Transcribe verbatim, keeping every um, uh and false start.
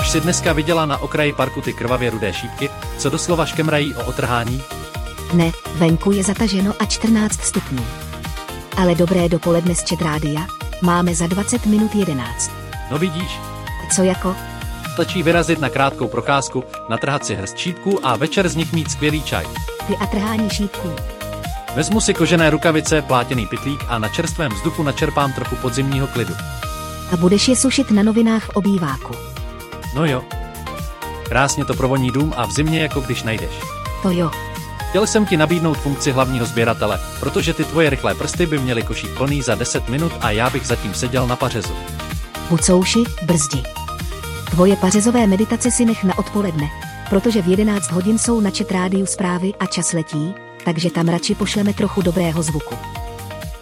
Už si dneska viděla na okraji parku ty krvavě rudé šípky, co doslova škemrají o otrhání? Ne, venku je zataženo a čtrnáct stupňů. Ale dobré dopoledne z Chat Rádia, máme za dvacet minut jedenáct. No vidíš, Co jako? stačí vyrazit na krátkou procházku, natrhat si hrst šípků a večer z nich mít skvělý čaj. Ty a trhání šípků. Vezmu si kožené rukavice, plátěný pytlík a na čerstvém vzduchu načerpám trochu podzimního klidu. A budeš je sušit na novinách v obýváku. No jo. Krásně to provoní dům a v zimě jako když najdeš. To jo. Chtěl jsem ti nabídnout funkci hlavního sběratele, protože ty tvoje rychlé prsty by měly košík plný za deset minut a já bych zatím seděl na pařezu. Bucouši, brzdi. Tvoje pařezové meditace si nech na odpoledne, protože v jedenáct hodin jsou na Chat Rádiu zprávy a čas letí, takže tam radši pošleme trochu dobrého zvuku.